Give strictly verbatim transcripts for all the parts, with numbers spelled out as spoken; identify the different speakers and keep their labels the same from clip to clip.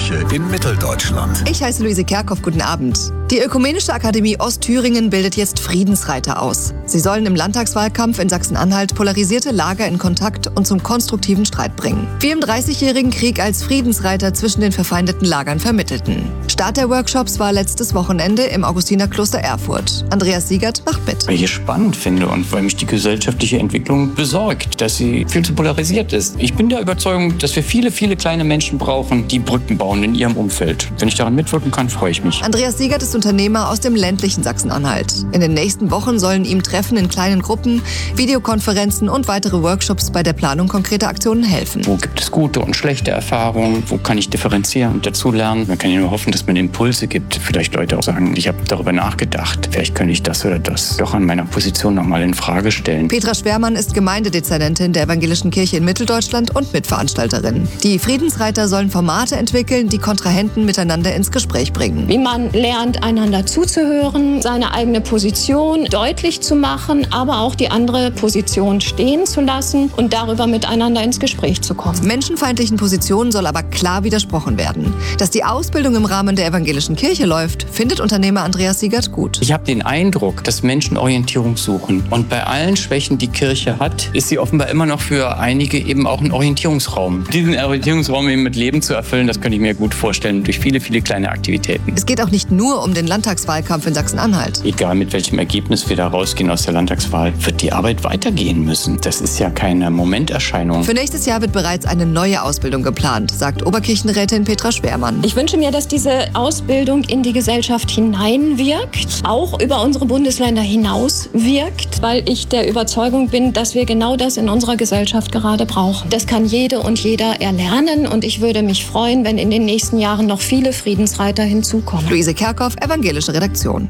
Speaker 1: Kirche in Mitteldeutschland.
Speaker 2: Ich heiße Luise Kerkhoff, guten Abend. Die Ökumenische Akademie Ostthüringen bildet jetzt Friedensreiter aus. Sie sollen im Landtagswahlkampf in Sachsen-Anhalt polarisierte Lager in Kontakt und zum konstruktiven Streit bringen. Wie im Dreißigjährigen Krieg als Friedensreiter zwischen den verfeindeten Lagern vermittelten. Start der Workshops war letztes Wochenende im Augustinerkloster Erfurt. Andreas Siegert macht mit.
Speaker 3: Weil ich es spannend finde und weil mich die gesellschaftliche Entwicklung besorgt, dass sie viel zu polarisiert ist. Ich bin der Überzeugung, dass wir viele, viele kleine Menschen brauchen, die Brücken bauen in ihrem Umfeld. Wenn ich daran mitwirken kann, freue ich mich.
Speaker 2: Andreas Siegert ist Unternehmer aus dem ländlichen Sachsen-Anhalt. In den nächsten Wochen sollen ihm Treffen in kleinen Gruppen, Videokonferenzen und weitere Workshops bei der Planung konkreter Aktionen helfen.
Speaker 3: Wo gibt es gute und schlechte Erfahrungen? Wo kann ich differenzieren und dazulernen? Man kann ja nur hoffen, dass man Impulse gibt. Vielleicht Leute auch sagen, ich habe darüber nachgedacht. Vielleicht könnte ich das oder das doch an meiner Position nochmal in Frage stellen.
Speaker 2: Petra Schwermann ist Gemeindedezernentin der Evangelischen Kirche in Mitteldeutschland und Mitveranstalterin. Die Friedensreiter sollen Formate entwickeln, die Kontrahenten miteinander ins Gespräch bringen.
Speaker 4: Wie man lernt, einander zuzuhören, seine eigene Position deutlich zu machen, aber auch die andere Position stehen zu lassen und darüber miteinander ins Gespräch zu kommen.
Speaker 2: Menschenfeindlichen Positionen soll aber klar widersprochen werden. Dass die Ausbildung im Rahmen der Evangelischen Kirche läuft, findet Unternehmer Andreas Siegert gut.
Speaker 3: Ich habe den Eindruck, dass Menschen Orientierung suchen. Und bei allen Schwächen, die Kirche hat, ist sie offenbar immer noch für einige eben auch ein Orientierungsraum. Diesen Orientierungsraum eben mit Leben zu erfüllen, das könnte ich mir gut vorstellen, durch viele, viele kleine Aktivitäten.
Speaker 2: Es geht auch nicht nur um den Landtagswahlkampf in Sachsen-Anhalt.
Speaker 3: Egal mit welchem Ergebnis wir da rausgehen aus der Landtagswahl, wird die Arbeit weitergehen müssen. Das ist ja keine Momenterscheinung.
Speaker 2: Für nächstes Jahr wird bereits eine neue Ausbildung geplant, sagt Oberkirchenrätin Petra Schwermann.
Speaker 4: Ich wünsche mir, dass diese Ausbildung in die Gesellschaft hineinwirkt, auch über unsere Bundesländer hinaus wirkt, weil ich der Überzeugung bin, dass wir genau das in unserer Gesellschaft gerade brauchen. Das kann jede und jeder erlernen und ich würde mich freuen, wenn in den nächsten Jahren noch viele Friedensreiter hinzukommen.
Speaker 2: Luise Kerkhoff, Evangelische Redaktion.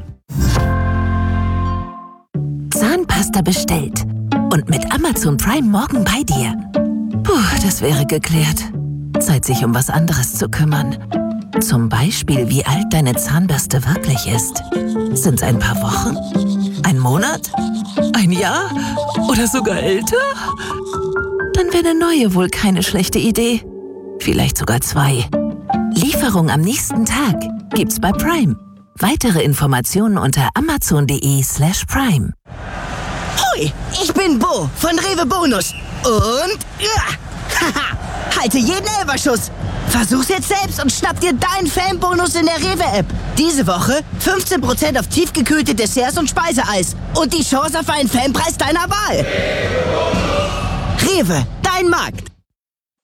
Speaker 5: Zahnpasta bestellt und mit Amazon Prime morgen bei dir. Puh, das wäre geklärt. Zeit, sich um was anderes zu kümmern. Zum Beispiel, wie alt deine Zahnbürste wirklich ist. Sind's ein paar Wochen? Ein Monat? Ein Jahr? Oder sogar älter? Dann wäre eine neue wohl keine schlechte Idee. Vielleicht sogar zwei. Lieferung am nächsten Tag gibt's bei Prime. Weitere Informationen unter amazon.de slash prime.
Speaker 6: Hui, ich bin Bo von Rewe Bonus. Und... Ja, haha, halte jeden Elberschuss. Versuch's jetzt selbst und schnapp dir deinen Fanbonus in der Rewe-App. Diese Woche fünfzehn Prozent auf tiefgekühlte Desserts und Speiseeis. Und die Chance auf einen Fanpreis deiner Wahl. Rewe, dein Markt.